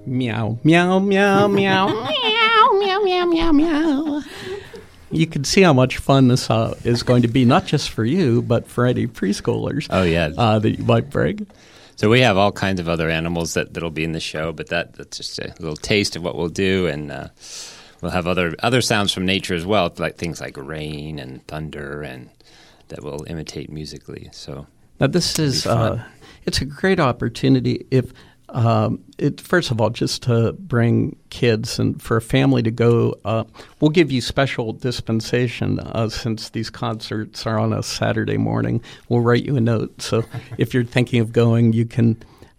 Meow, meow, meow, meow, meow, meow, meow, meow, meow. You can see how much fun this is going to be, not just for you, but for any preschoolers. Oh, yeah. That you might bring. So we have all kinds of other animals that'll be in the show, but that's just a little taste of what we'll do, and we'll have other sounds from nature as well, like things like rain and thunder, and that will imitate musically. So now this is it's a great opportunity if. First of all, just to bring kids and for a family to go, we'll give you special dispensation since these concerts are on a Saturday morning. We'll write you a note. So if you're thinking of going, you can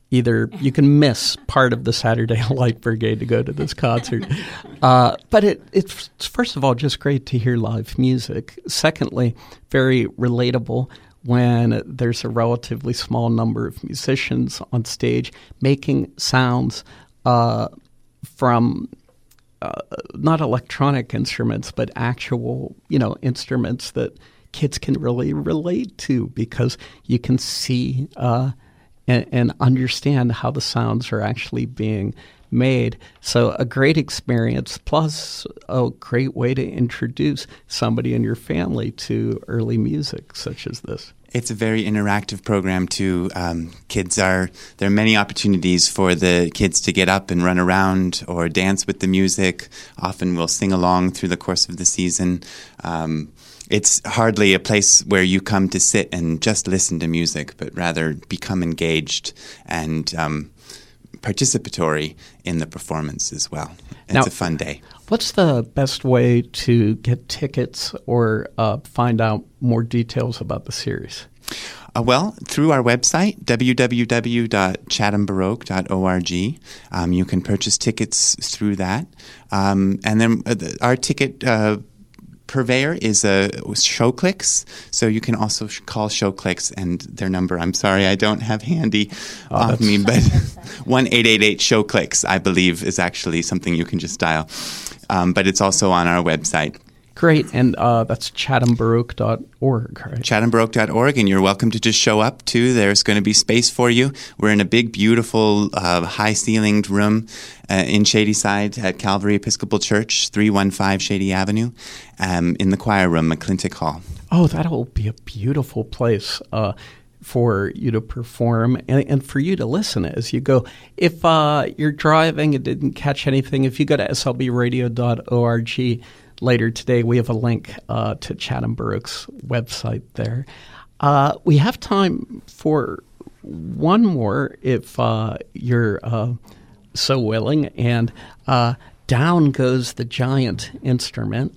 miss part of the Saturday Light Brigade to go to this concert. But it's first of all just great to hear live music. Secondly, very relatable when there's a relatively small number of musicians on stage making sounds from not electronic instruments, but actual, instruments that kids can really relate to because you can see and understand how the sounds are actually being made. So a great experience, plus a great way to introduce somebody in your family to early music such as this. It's a very interactive program too. There are many opportunities for the kids to get up and run around or dance with the music. Often we'll sing along through the course of the season. It's hardly a place where you come to sit and just listen to music, but rather become engaged and participatory in the performance as well. It's a fun day. What's the best way to get tickets or find out more details about the series? Well, through our website, www.chathambaroque.org. You can purchase tickets through that. And then our ticket purveyor is ShowClicks, so you can also call ShowClicks, and their number, I'm sorry, I don't have handy off me, but 1-888-ShowClicks, I believe, is actually something you can just dial. But it's also on our website. Great, and that's chathambaroque.org, right? Chathambaroque.org, and you're welcome to just show up, too. There's going to be space for you. We're in a big, beautiful, high-ceilinged room in Shadyside at Calvary Episcopal Church, 315 Shady Avenue, in the choir room, McClintock Hall. Oh, that'll be a beautiful place for you to perform and for you to listen as you go. If you're driving and didn't catch anything, if you go to slbradio.org, later today, we have a link to Chatham Baroque's website there. We have time for one more if you're so willing. And down goes the giant instrument.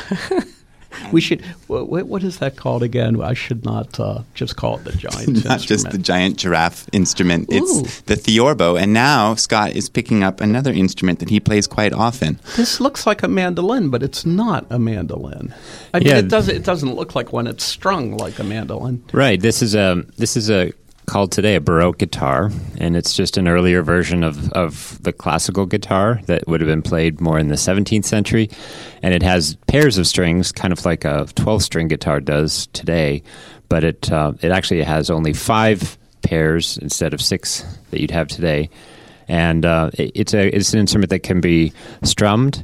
We should. What is that called again? I should not just call it the giant instrument. Not just the giant giraffe instrument. Ooh. It's the theorbo. And now Scott is picking up another instrument that he plays quite often. This looks like a mandolin, but it's not a mandolin. I mean, it doesn't look like one. It's strung like a mandolin. Right. This is called today a Baroque guitar, and it's just an earlier version of the classical guitar that would have been played more in the 17th century, and it has pairs of strings, kind of like a 12-string guitar does today, but it actually has only 5 pairs instead of 6 that you'd have today, and it's an instrument that can be strummed,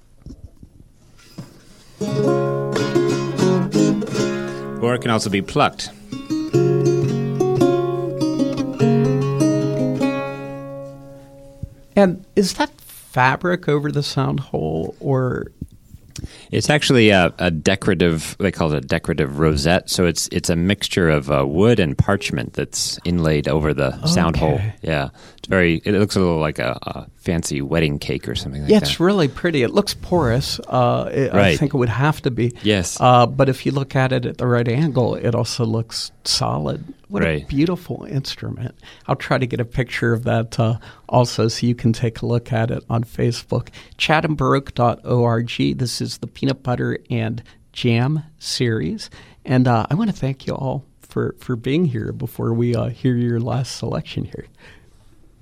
or it can also be plucked. And is that fabric over the sound hole, or? It's actually a decorative, they call it a decorative rosette. So it's a mixture of wood and parchment that's inlaid over the sound hole. Yeah. It looks a little like a fancy wedding cake or something like that. Yeah, it's really pretty. It looks porous. Right. I think it would have to be. Yes. But if you look at it at the right angle, it also looks solid. What right. a beautiful instrument. I'll try to get a picture of that also so you can take a look at it on Facebook. chathambaroque.org. This is the Peanut Butter and Jam series. And I want to thank you all for being here before we hear your last selection here.